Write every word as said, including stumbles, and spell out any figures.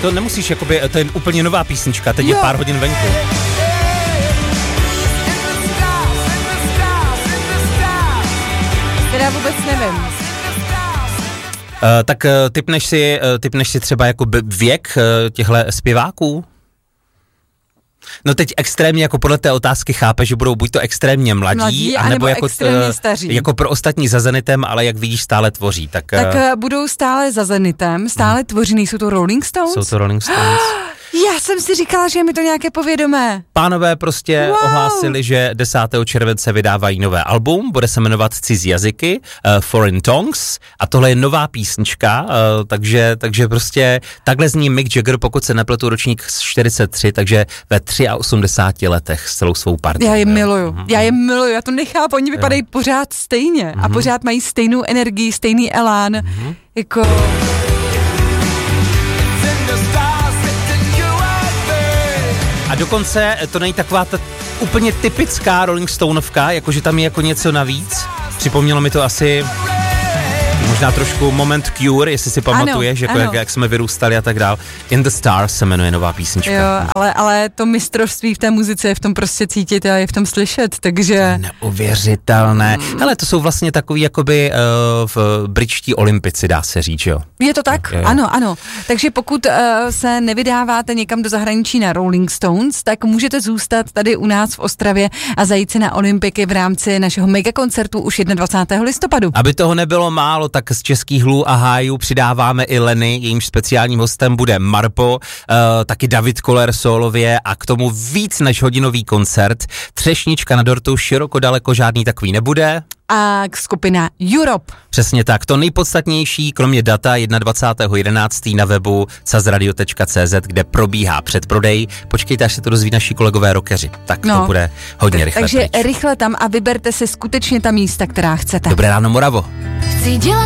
to nemusíš, jakoby, to je úplně nová písnička, teď jo. je pár hodin venku. Teda vůbec nevím. Uh, tak uh, typneš si, uh, typneš si třeba jako věk uh, těchto zpěváků? No teď extrémně jako podle té otázky chápe, že budou buď to extrémně mladí, mladí anebo jako, extrémně staří. Jako pro ostatní za Zenitem, ale jak vidíš, stále tvoří. Tak, tak uh, budou stále za Zenitem, stále hmm. tvořený, jsou to Rolling Stones? Jsou to Rolling Stones. Já jsem si říkala, že je mi to nějaké povědomé. Pánové prostě wow. ohlásili, že desátého července vydávají nové album, bude se jmenovat Cizí jazyky, uh, Foreign Tongues, a tohle je nová písnička, uh, takže, takže prostě takhle zní Mick Jagger, pokud se nepletu, ročník čtyřicet tři, takže ve osmdesáti třech letech s celou svou partou. Já je miluju, mm-hmm. já je miluju, já to nechápu, oni vypadají jo. pořád stejně mm-hmm. a pořád mají stejnou energii, stejný elán, mm-hmm. jako... A dokonce to není taková ta úplně typická Rolling Stoneovka, jakože tam je jako něco navíc. Připomnělo mi to asi možná trošku Moment Cure, jestli si pamatuješ, ano, jako jak, jak jsme vyrůstali a tak dál. In the Stars se jmenuje nová písnička. Jo, ale, ale to mistrovství v té muzice je v tom prostě cítit a je v tom slyšet, takže... Neuvěřitelné. Mm. Hele, to jsou vlastně takový jakoby uh, v britští olympici, dá se říct, jo? Je to tak? Je, je. Ano, ano. Takže pokud uh, se nevydáváte někam do zahraničí na Rolling Stones, tak můžete zůstat tady u nás v Ostravě a zajít si na olympiky v rámci našeho megakoncertu už dvacátého prvního listopadu. Aby toho nebylo málo, tak z českých hlů a hájů přidáváme i Leny, jejímž speciálním hostem bude Marpo, uh, taky David Koller sólově a k tomu víc než hodinový koncert. Třešnička na dortu široko daleko žádný takový nebude. A skupina Europe. Přesně tak, to nejpodstatnější, kromě data dvacátého prvního jedenáctého na webu sazradio tečka cé zet, kde probíhá předprodej. Počkejte, až se to dozví naši kolegové rockeři, tak no, to bude hodně rychle. Takže pryč. rychle tam a vyberte si skutečně ta místa, která chcete. Dobré ráno, Moravo. Chci dělat